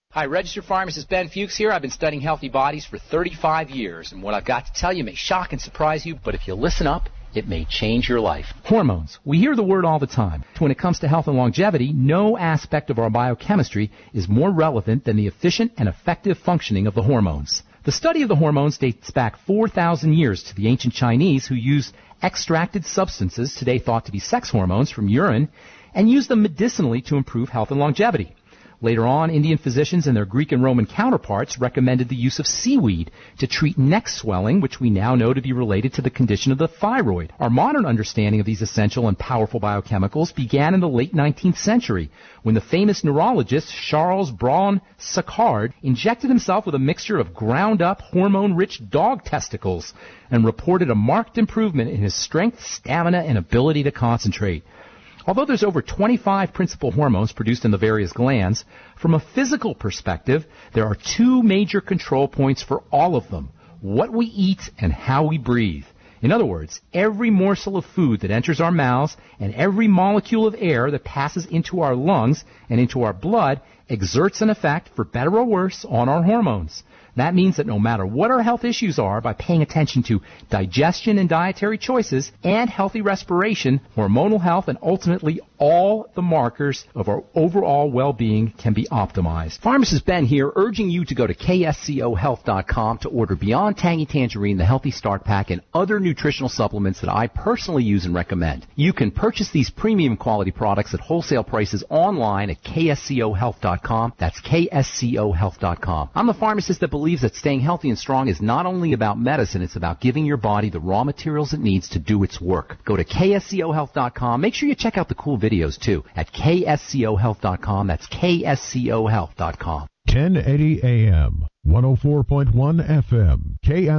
Hi, registered pharmacist Ben Fuchs here. I've been studying healthy bodies for 35 years, and what I've got to tell you may shock and surprise you, but if you listen up, it may change your life. Hormones. We hear the word all the time. When it comes to health and longevity, no aspect of our biochemistry is more relevant than the efficient and effective functioning of the hormones. The study of the hormones dates back 4,000 years to the ancient Chinese, who used extracted substances, today thought to be sex hormones, from urine, and used them medicinally to improve health and longevity. Later on, Indian physicians and their Greek and Roman counterparts recommended the use of seaweed to treat neck swelling, which we now know to be related to the condition of the thyroid. Our modern understanding of these essential and powerful biochemicals began in the late 19th century, when the famous neurologist Charles Braun-Sachard injected himself with a mixture of ground-up, hormone-rich dog testicles and reported a marked improvement in his strength, stamina, and ability to concentrate. Although there's over 25 principal hormones produced in the various glands, from a physical perspective, there are two major control points for all of them: what we eat and how we breathe. In other words, every morsel of food that enters our mouths and every molecule of air that passes into our lungs and into our blood exerts an effect, for better or worse, on our hormones. That means that no matter what our health issues are, by paying attention to digestion and dietary choices and healthy respiration, hormonal health, and ultimately all the markers of our overall well-being can be optimized. Pharmacist Ben here, urging you to go to kscohealth.com to order Beyond Tangy Tangerine, the Healthy Start Pack, and other nutritional supplements that I personally use and recommend. You can purchase these premium quality products at wholesale prices online at kscohealth.com. That's kscohealth.com. I'm the pharmacist that believes that staying healthy and strong is not only about medicine, it's about giving your body the raw materials it needs to do its work. Go to kscohealth.com. Make sure you check out the cool videos too at kscohealth.com. That's kscohealth.com. 1080 AM, 104.1 FM,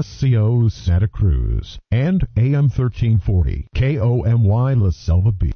KSCO Santa Cruz, and AM 1340, KOMY La Selva Beach.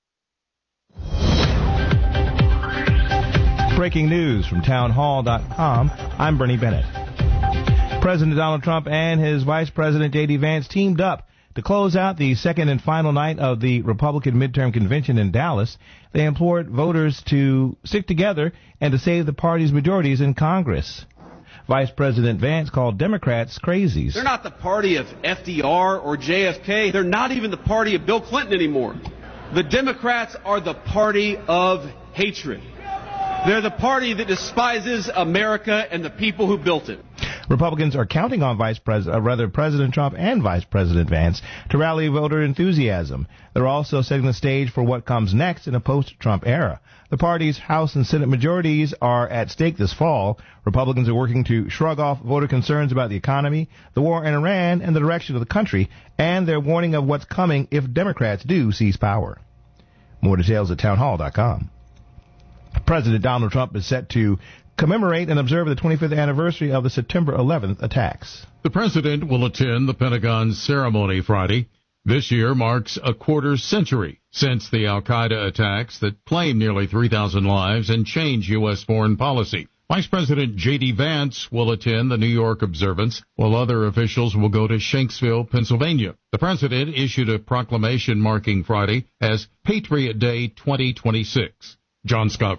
Breaking news from townhall.com. I'm Bernie Bennett. President Donald Trump and his Vice President J.D. Vance teamed up to close out the second and final night of the Republican midterm convention in Dallas. They implored voters to stick together and to save the party's majorities in Congress. Vice President Vance called Democrats crazies. They're not the party of FDR or JFK. They're not even the party of Bill Clinton anymore. The Democrats are the party of hatred. They're the party that despises America and the people who built it. Republicans are counting on President Trump and Vice President Vance to rally voter enthusiasm. They're also setting the stage for what comes next in a post-Trump era. The party's House and Senate majorities are at stake this fall. Republicans are working to shrug off voter concerns about the economy, the war in Iran, and the direction of the country, and they're warning of what's coming if Democrats do seize power. More details at townhall.com. President Donald Trump is set to commemorate and observe the 25th anniversary of the September 11th attacks. The president will attend the Pentagon ceremony Friday. This year marks a quarter century since the al-Qaeda attacks that claimed nearly 3,000 lives and changed U.S. foreign policy. Vice President J.D. Vance will attend the New York observance, while other officials will go to Shanksville, Pennsylvania. The president issued a proclamation marking Friday as Patriot Day 2026. John Scott